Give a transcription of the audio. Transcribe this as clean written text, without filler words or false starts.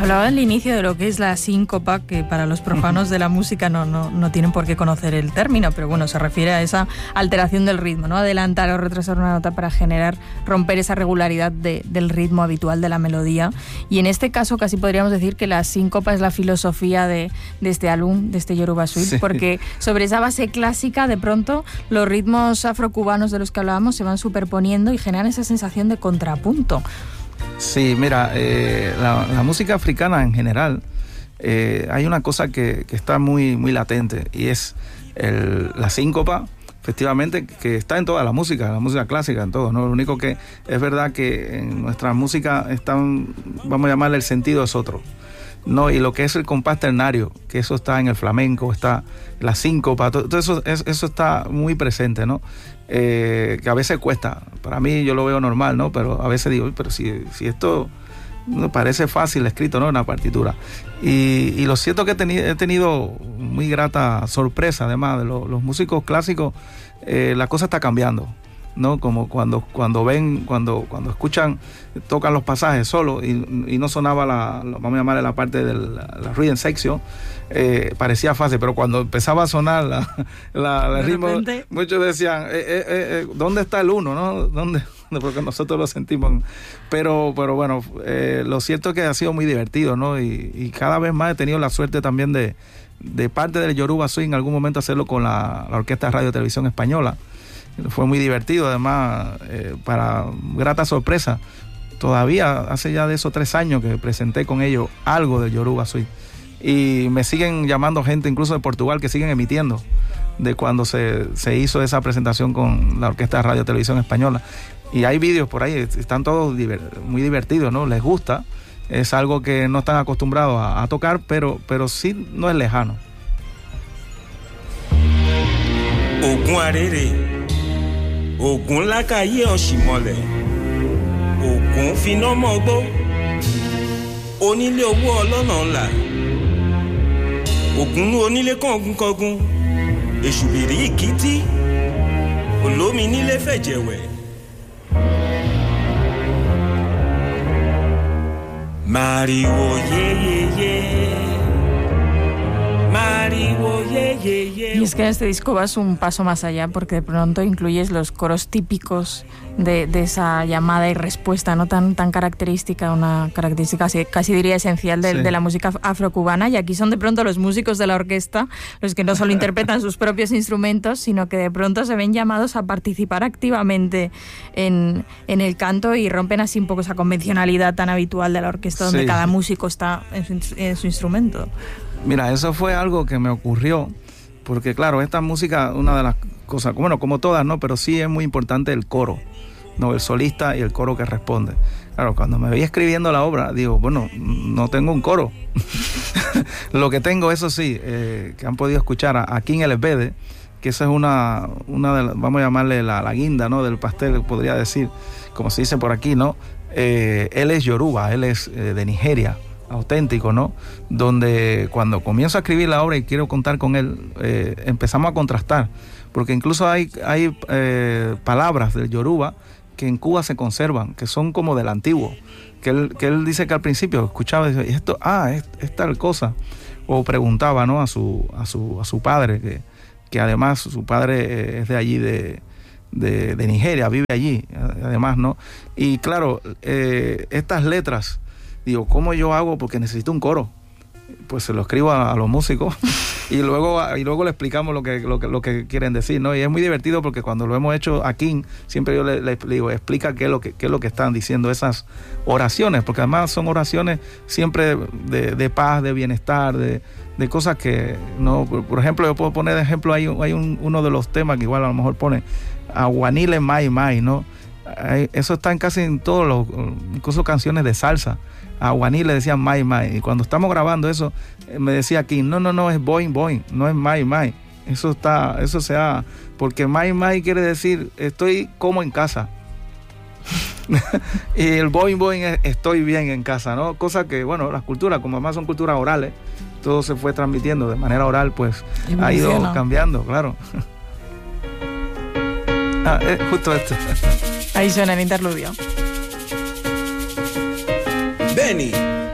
Hablaba al inicio de lo que es la síncopa, que para los profanos de la música no tienen por qué conocer el término, pero bueno, se refiere a esa alteración del ritmo, ¿no? Adelantar o retrasar una nota para romper esa regularidad del ritmo habitual de la melodía. Y en este caso casi podríamos decir que la síncopa es la filosofía de este álbum, de este Yoruba Suite, sí. Porque sobre esa base clásica, de pronto, los ritmos afrocubanos de los que hablábamos se van superponiendo y generan esa sensación de contrapunto. Sí, mira, la música africana en general, hay una cosa que está muy, muy latente, y es la síncopa, efectivamente, que está en toda la música clásica, en todo, ¿no? Lo único que es verdad que en nuestra música vamos a llamarle, el sentido es otro, ¿no? Y lo que es el compás ternario, que eso está en el flamenco, está la síncopa, todo eso está muy presente, ¿no? Que a veces cuesta, para mí yo lo veo normal, ¿no? Pero a veces digo, pero si esto me parece fácil escrito, ¿no? En la partitura. Y lo cierto es que he tenido muy grata sorpresa, además de los músicos clásicos, la cosa está cambiando, ¿no? Como cuando escuchan, tocan los pasajes solo y no sonaba vamos a llamarle la parte de la rhythm section, parecía fácil, pero cuando empezaba a sonar el ritmo, muchos decían, ¿dónde está el uno, no? ¿Dónde? Porque nosotros lo sentimos, pero bueno, lo cierto es que ha sido muy divertido, ¿no? Y cada vez más he tenido la suerte también de parte del Yoruba Swing en algún momento hacerlo con la Orquesta Radio Televisión Española. Fue muy divertido, además, para grata sorpresa. Todavía hace ya de esos 3 años que presenté con ellos algo del Yoruba Swing. Y me siguen llamando gente, incluso de Portugal, que siguen emitiendo de cuando se hizo esa presentación con la Orquesta Radio Televisión Española. Y hay vídeos por ahí, están todos muy divertidos, ¿no? Les gusta. Es algo que no están acostumbrados a tocar, pero sí no es lejano. Ogun arere, Ogun lakaye osimole, Ogun fina mogbo, Onílé owó ọlọ́nà ńlá, Ogun onílé kọ̀ọ̀gùn, Èṣùbìrí ìkìtì, Olómi nílé fẹ̀jẹ̀wẹ̀. Mariwo ye. Y es que en este disco vas un paso más allá, porque de pronto incluyes los coros típicos de esa llamada y respuesta, no tan característica, una característica casi diría esencial de la música afrocubana, y aquí son de pronto los músicos de la orquesta los que no solo interpretan sus propios instrumentos, sino que de pronto se ven llamados a participar activamente en el canto y rompen así un poco esa convencionalidad tan habitual de la orquesta, donde cada músico está en su instrumento. Mira, eso fue algo que me ocurrió, porque claro, esta música, una de las cosas, bueno, como todas, ¿no? Pero sí es muy importante el coro, ¿no? El solista y el coro que responde. Claro, cuando me veía escribiendo la obra, digo, bueno, no tengo un coro. Lo que tengo, eso sí, que han podido escuchar aquí en el Esbede, que esa es una de las, vamos a llamarle la guinda, ¿no? Del pastel, podría decir, como se dice por aquí, ¿no? Él es Yoruba, él es de Nigeria, auténtico, ¿no? Donde cuando comienzo a escribir la obra y quiero contar con él, empezamos a contrastar, porque incluso hay palabras del Yoruba que en Cuba se conservan, que son como del antiguo, que él dice que al principio escuchaba y decía, esto, es tal cosa, o preguntaba, ¿no? a su padre, que además su padre es de allí, de Nigeria, vive allí, además, ¿no? Y claro, estas letras, digo, ¿cómo yo hago? Porque necesito un coro. Pues se lo escribo a los músicos y luego le explicamos lo que quieren decir, ¿no? Y es muy divertido porque cuando lo hemos hecho aquí, siempre yo le digo, explica qué es lo que están diciendo esas oraciones, porque además son oraciones siempre de paz, de bienestar, de cosas que, no, por ejemplo, yo puedo poner de ejemplo, hay uno de los temas que igual a lo mejor pone Aguanile Mai Mai, ¿no? Eso está casi en todos incluso canciones de salsa. A Guaní le decían Mai Mai, y cuando estamos grabando eso, me decía aquí, no, es Boing Boing, no es Mai Mai. Eso se ha, porque Mai Mai quiere decir estoy como en casa. Y el Boing Boing es estoy bien en casa, ¿no? Cosa que, bueno, las culturas, como además son culturas orales, todo se fue transmitiendo de manera oral, pues ha ido cambiando, claro. Justo esto. Ahí suena el interludio. Benny.